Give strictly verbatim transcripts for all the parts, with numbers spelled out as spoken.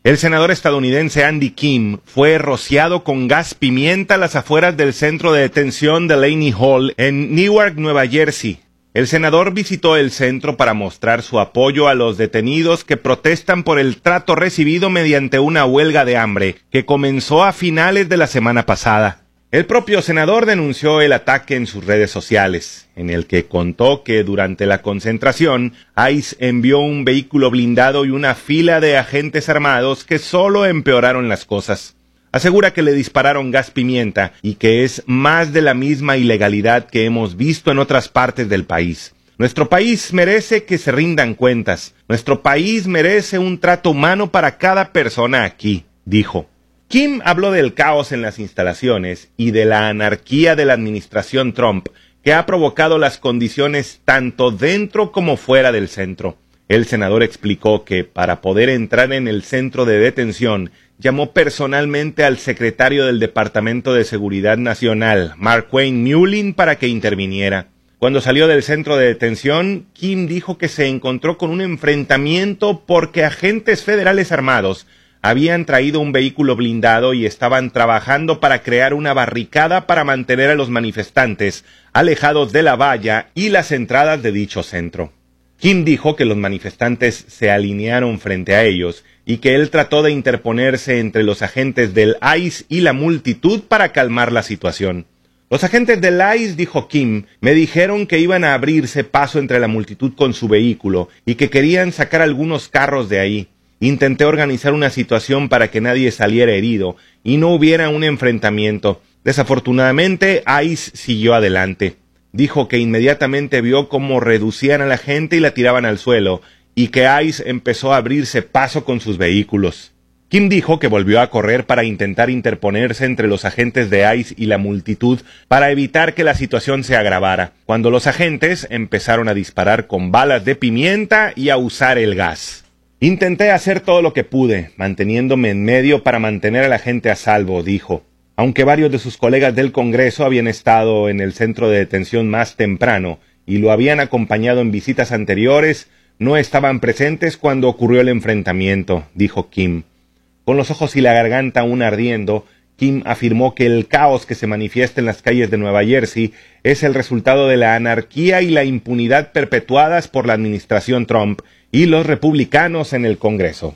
El senador estadounidense Andy Kim fue rociado con gas pimienta a las afueras del centro de detención de Laney Hall en Newark, Nueva Jersey. El senador visitó el centro para mostrar su apoyo a los detenidos que protestan por el trato recibido mediante una huelga de hambre que comenzó a finales de la semana pasada. El propio senador denunció el ataque en sus redes sociales, en el que contó que durante la concentración, ICE envió un vehículo blindado y una fila de agentes armados que solo empeoraron las cosas. Asegura que le dispararon gas pimienta y que es más de la misma ilegalidad que hemos visto en otras partes del país. Nuestro país merece que se rindan cuentas. Nuestro país merece un trato humano para cada persona aquí, dijo. Kim habló del caos en las instalaciones y de la anarquía de la administración Trump, que ha provocado las condiciones tanto dentro como fuera del centro. El senador explicó que para poder entrar en el centro de detención, llamó personalmente al secretario del Departamento de Seguridad Nacional, Markwayne Mullin, para que interviniera. Cuando salió del centro de detención, Kim dijo que se encontró con un enfrentamiento porque agentes federales armados habían traído un vehículo blindado y estaban trabajando para crear una barricada para mantener a los manifestantes alejados de la valla y las entradas de dicho centro. Kim dijo que los manifestantes se alinearon frente a ellos y que él trató de interponerse entre los agentes del ICE y la multitud para calmar la situación. Los agentes del ICE, dijo Kim, me dijeron que iban a abrirse paso entre la multitud con su vehículo y que querían sacar algunos carros de ahí. Intenté organizar una situación para que nadie saliera herido y no hubiera un enfrentamiento. Desafortunadamente, ICE siguió adelante. Dijo que inmediatamente vio cómo reducían a la gente y la tiraban al suelo, y que ICE empezó a abrirse paso con sus vehículos. Kim dijo que volvió a correr para intentar interponerse entre los agentes de ICE y la multitud para evitar que la situación se agravara, cuando los agentes empezaron a disparar con balas de pimienta y a usar el gas. Intenté hacer todo lo que pude, manteniéndome en medio para mantener a la gente a salvo, dijo. Aunque varios de sus colegas del Congreso habían estado en el centro de detención más temprano y lo habían acompañado en visitas anteriores, no estaban presentes cuando ocurrió el enfrentamiento, dijo Kim. Con los ojos y la garganta aún ardiendo, Kim afirmó que el caos que se manifiesta en las calles de Nueva Jersey es el resultado de la anarquía y la impunidad perpetuadas por la administración Trump y los republicanos en el Congreso.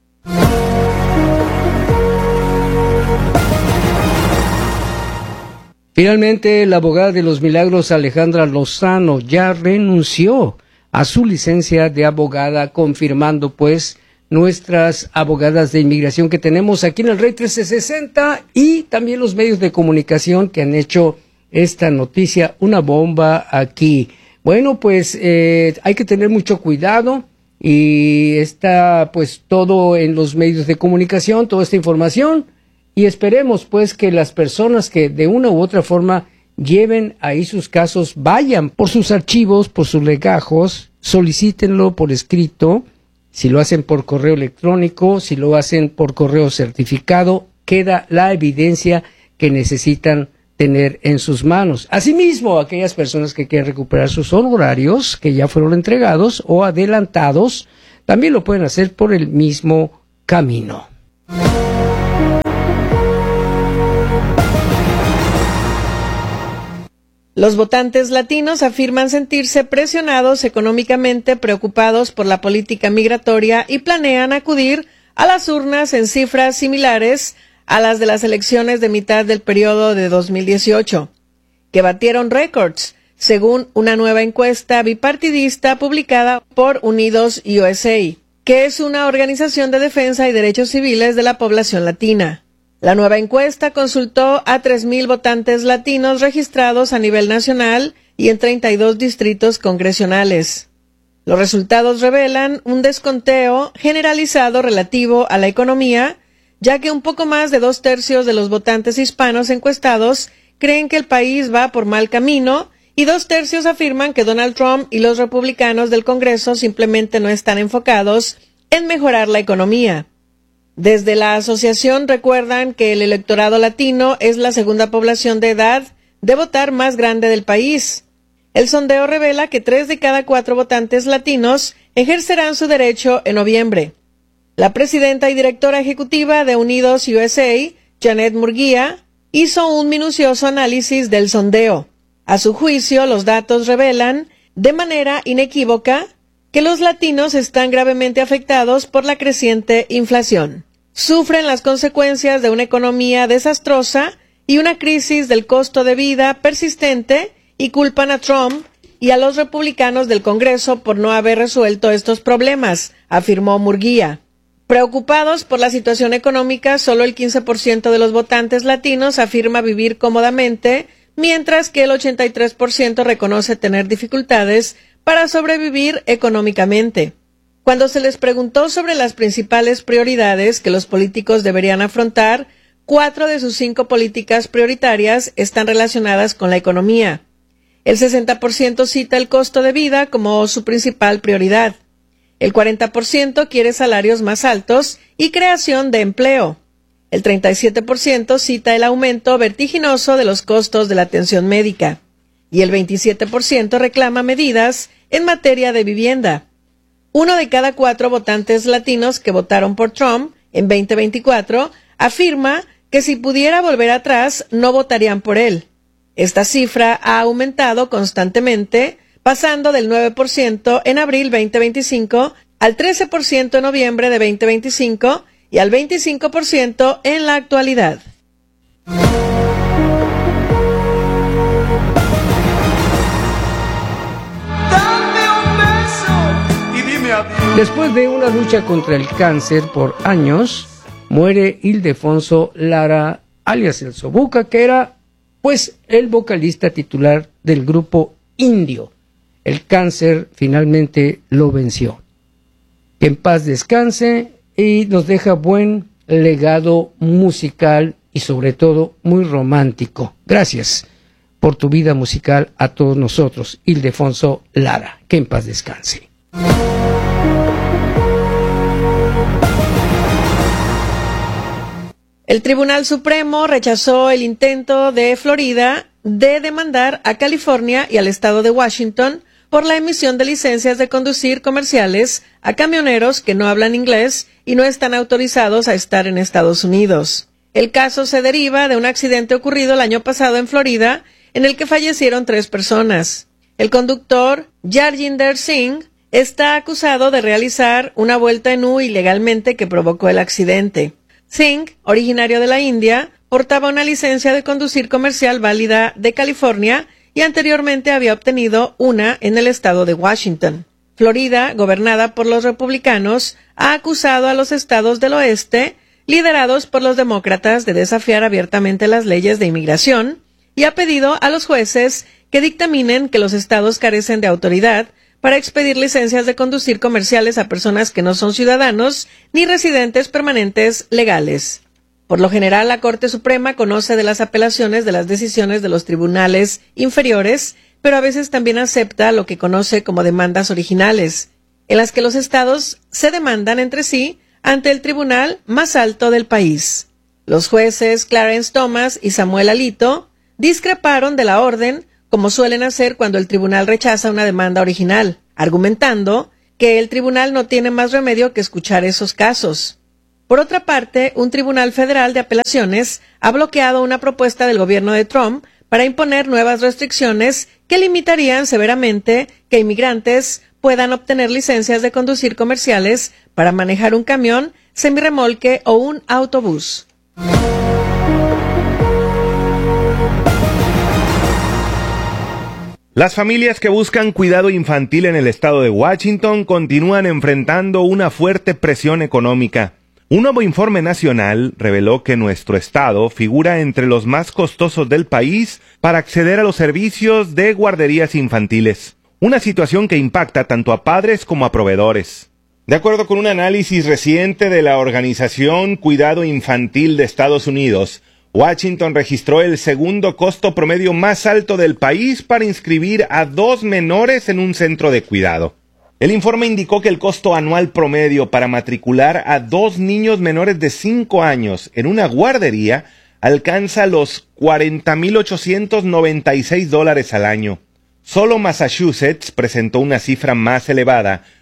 Finalmente, la abogada de los Milagros, Alejandra Lozano, ya renunció a su licencia de abogada, confirmando pues nuestras abogadas de inmigración que tenemos aquí en el Rey trece sesenta y también los medios de comunicación que han hecho esta noticia una bomba aquí. Bueno, pues eh, hay que tener mucho cuidado y está pues todo en los medios de comunicación, toda esta información, y esperemos pues que las personas que de una u otra forma lleven ahí sus casos, vayan por sus archivos, por sus legajos, solicítenlo por escrito. Si lo hacen por correo electrónico, si lo hacen por correo certificado, queda la evidencia que necesitan tener en sus manos. Asimismo, aquellas personas que quieren recuperar sus honorarios que ya fueron entregados o adelantados, también lo pueden hacer por el mismo camino. Los votantes latinos afirman sentirse presionados económicamente, preocupados por la política migratoria y planean acudir a las urnas en cifras similares a las de las elecciones de mitad del periodo de dos mil dieciocho, que batieron récords, según una nueva encuesta bipartidista publicada por Unidos U S A, que es una organización de defensa y derechos civiles de la población latina. La nueva encuesta consultó a tres mil votantes latinos registrados a nivel nacional y en treinta y dos distritos congresionales. Los resultados revelan un desconteo generalizado relativo a la economía, ya que un poco más de dos tercios de los votantes hispanos encuestados creen que el país va por mal camino y dos tercios afirman que Donald Trump y los republicanos del Congreso simplemente no están enfocados en mejorar la economía. Desde la asociación recuerdan que el electorado latino es la segunda población de edad de votar más grande del país. El sondeo revela que tres de cada cuatro votantes latinos ejercerán su derecho en noviembre. La presidenta y directora ejecutiva de Unidos U S A, Janet Murguía, hizo un minucioso análisis del sondeo. A su juicio, los datos revelan, de manera inequívoca, que los latinos están gravemente afectados por la creciente inflación. Sufren las consecuencias de una economía desastrosa y una crisis del costo de vida persistente y culpan a Trump y a los republicanos del Congreso por no haber resuelto estos problemas, afirmó Murguía. Preocupados por la situación económica, solo el quince por ciento de los votantes latinos afirma vivir cómodamente, mientras que el ochenta y tres por ciento reconoce tener dificultades para sobrevivir económicamente. Cuando se les preguntó sobre las principales prioridades que los políticos deberían afrontar, cuatro de sus cinco políticas prioritarias están relacionadas con la economía. El sesenta por ciento cita el costo de vida como su principal prioridad. El cuarenta por ciento quiere salarios más altos y creación de empleo. El treinta y siete por ciento cita el aumento vertiginoso de los costos de la atención médica. Y el veintisiete por ciento reclama medidas en materia de vivienda. Uno de cada cuatro votantes latinos que votaron por Trump en veinte veinticuatro afirma que si pudiera volver atrás no votarían por él. Esta cifra ha aumentado constantemente, pasando del nueve por ciento en abril veinte veinticinco al trece por ciento en noviembre de veinte veinticinco y al veinticinco por ciento en la actualidad. Después de una lucha contra el cáncer por años, muere Ildefonso Lara, alias El Sobuca, que era pues el vocalista titular del grupo Indio. El cáncer finalmente lo venció. Que en paz descanse y nos deja buen legado musical y sobre todo muy romántico. Gracias por tu vida musical a todos nosotros, Ildefonso Lara. Que en paz descanse. El Tribunal Supremo rechazó el intento de Florida de demandar a California y al estado de Washington por la emisión de licencias de conducir comerciales a camioneros que no hablan inglés y no están autorizados a estar en Estados Unidos. El caso se deriva de un accidente ocurrido el año pasado en Florida, en el que fallecieron tres personas. El conductor, Yarjinder Singh, está acusado de realizar una vuelta en U ilegalmente que provocó el accidente. Singh, originario de la India, portaba una licencia de conducir comercial válida de California y anteriormente había obtenido una en el estado de Washington. Florida, gobernada por los republicanos, ha acusado a los estados del oeste, liderados por los demócratas, de desafiar abiertamente las leyes de inmigración y ha pedido a los jueces que dictaminen que los estados carecen de autoridad para expedir licencias de conducir comerciales a personas que no son ciudadanos ni residentes permanentes legales. Por lo general, la Corte Suprema conoce de las apelaciones de las decisiones de los tribunales inferiores, pero a veces también acepta lo que conoce como demandas originales, en las que los estados se demandan entre sí ante el tribunal más alto del país. Los jueces Clarence Thomas y Samuel Alito discreparon de la orden, como suelen hacer cuando el tribunal rechaza una demanda original, argumentando que el tribunal no tiene más remedio que escuchar esos casos. Por otra parte, un tribunal federal de apelaciones ha bloqueado una propuesta del gobierno de Trump para imponer nuevas restricciones que limitarían severamente que inmigrantes puedan obtener licencias de conducir comerciales para manejar un camión, semirremolque o un autobús. Las familias que buscan cuidado infantil en el estado de Washington continúan enfrentando una fuerte presión económica. Un nuevo informe nacional reveló que nuestro estado figura entre los más costosos del país para acceder a los servicios de guarderías infantiles, una situación que impacta tanto a padres como a proveedores. De acuerdo con un análisis reciente de la organización Cuidado Infantil de Estados Unidos, Washington registró el segundo costo promedio más alto del país para inscribir a dos menores en un centro de cuidado. El informe indicó que el costo anual promedio para matricular a dos niños menores de cinco años en una guardería alcanza los cuarenta mil ochocientos noventa y seis dólares al año. Solo Massachusetts presentó una cifra más elevada,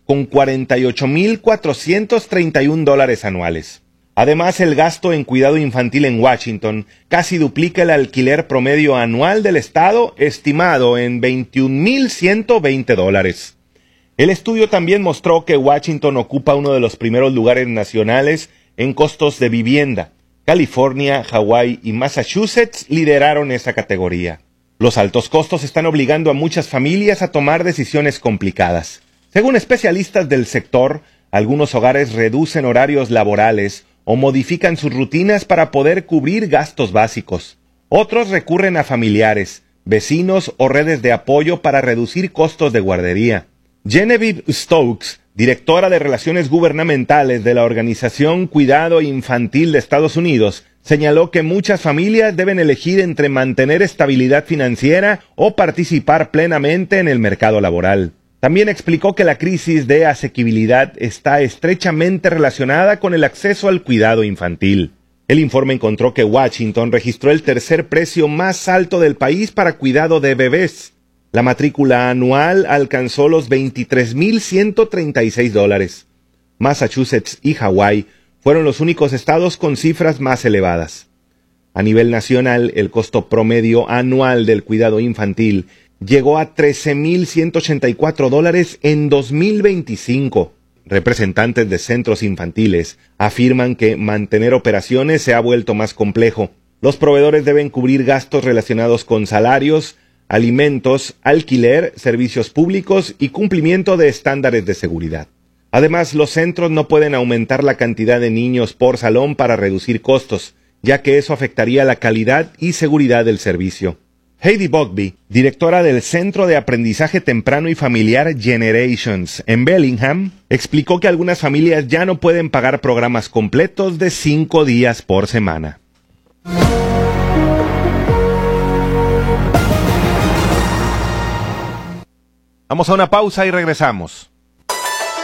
con cuarenta y ocho mil cuatrocientos treinta y un dólares anuales. Además, el gasto en cuidado infantil en Washington casi duplica el alquiler promedio anual del estado, estimado en veintiún mil ciento veinte dólares. El estudio también mostró que Washington ocupa uno de los primeros lugares nacionales en costos de vivienda. California, Hawái y Massachusetts lideraron esa categoría. Los altos costos están obligando a muchas familias a tomar decisiones complicadas. Según especialistas del sector, algunos hogares reducen horarios laborales o modifican sus rutinas para poder cubrir gastos básicos. Otros recurren a familiares, vecinos o redes de apoyo para reducir costos de guardería. Genevieve Stokes, directora de Relaciones Gubernamentales de la Organización Cuidado Infantil de Estados Unidos, señaló que muchas familias deben elegir entre mantener estabilidad financiera o participar plenamente en el mercado laboral. También explicó que la crisis de asequibilidad está estrechamente relacionada con el acceso al cuidado infantil. El informe encontró que Washington registró el tercer precio más alto del país para cuidado de bebés. La matrícula anual alcanzó los veintitrés mil ciento treinta y seis dólares. Massachusetts y Hawái fueron los únicos estados con cifras más elevadas. A nivel nacional, el costo promedio anual del cuidado infantil llegó a trece mil ciento ochenta y cuatro dólares en dos mil veinticinco. Representantes de centros infantiles afirman que mantener operaciones se ha vuelto más complejo. Los proveedores deben cubrir gastos relacionados con salarios, alimentos, alquiler, servicios públicos y cumplimiento de estándares de seguridad. Además, los centros no pueden aumentar la cantidad de niños por salón para reducir costos, ya que eso afectaría la calidad y seguridad del servicio. Heidi Bugby, directora del Centro de Aprendizaje Temprano y Familiar Generations en Bellingham, explicó que algunas familias ya no pueden pagar programas completos de cinco días por semana. Vamos a una pausa y regresamos.